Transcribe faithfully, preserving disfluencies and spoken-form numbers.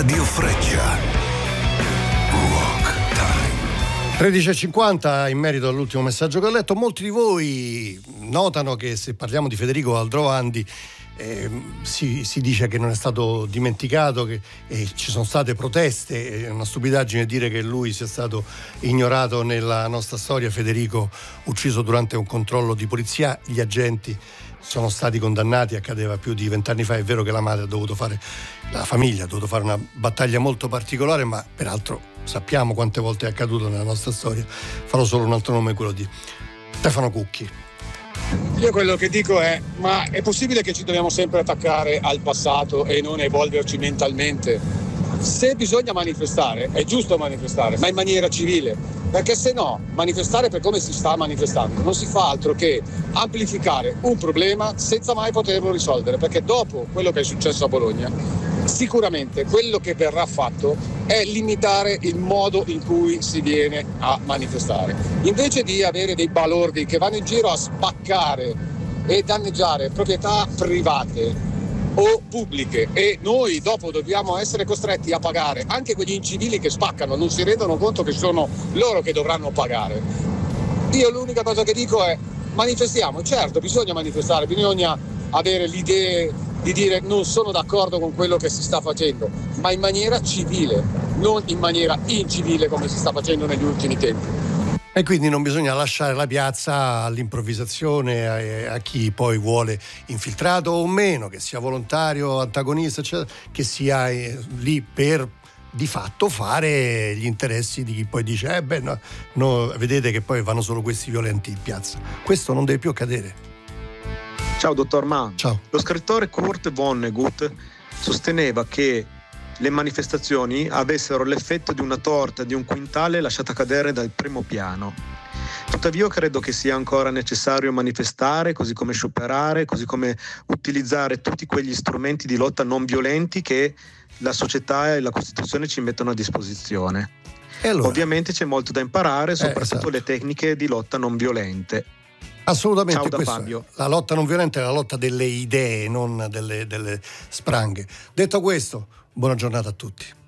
Radio Freccia. Rock Time. tredici e cinquanta, in merito all'ultimo messaggio che ho letto, molti di voi notano che se parliamo di Federico Aldrovandi eh, si, si dice che non è stato dimenticato, che eh, ci sono state proteste. È una stupidaggine dire che lui sia stato ignorato nella nostra storia. Federico, ucciso durante un controllo di polizia, gli agenti sono stati condannati, accadeva più di vent'anni fa. È vero che la madre ha dovuto fare, la famiglia ha dovuto fare una battaglia molto particolare, ma peraltro sappiamo quante volte è accaduto nella nostra storia. Farò solo un altro nome, quello di Stefano Cucchi. Io quello che dico è: ma è possibile che ci dobbiamo sempre attaccare al passato e non evolverci mentalmente? Se bisogna manifestare, è giusto manifestare, ma in maniera civile, perché se no, manifestare per come si sta manifestando non si fa altro che amplificare un problema senza mai poterlo risolvere, perché dopo quello che è successo a Bologna, sicuramente quello che verrà fatto è limitare il modo in cui si viene a manifestare. Invece di avere dei balordi che vanno in giro a spaccare e danneggiare proprietà private o pubbliche, e noi dopo dobbiamo essere costretti a pagare anche quegli incivili che spaccano, non si rendono conto che sono loro che dovranno pagare. Io l'unica cosa che dico è: manifestiamo, certo bisogna manifestare, bisogna avere l'idea di dire non sono d'accordo con quello che si sta facendo, ma in maniera civile, non in maniera incivile come si sta facendo negli ultimi tempi. E quindi non bisogna lasciare la piazza all'improvvisazione, a, a chi poi vuole, infiltrato o meno, che sia volontario, antagonista, eccetera, che sia eh, lì per di fatto fare gli interessi di chi poi dice eh beh no, no, vedete che poi vanno solo questi violenti in piazza. Questo non deve più accadere. Ciao dottor Ma. Ciao. Lo scrittore Kurt Vonnegut sosteneva che le manifestazioni avessero l'effetto di una torta di un quintale lasciata cadere dal primo piano. Tuttavia io credo che sia ancora necessario manifestare, così come scioperare, così come utilizzare tutti quegli strumenti di lotta non violenti che la società e la Costituzione ci mettono a disposizione. E allora? Ovviamente c'è molto da imparare, soprattutto eh, esatto. le tecniche di lotta non violente. Assolutamente. Ciao da questo Fabio. La lotta non violenta è la lotta delle idee, non delle, delle spranghe. Detto questo, buona giornata a tutti.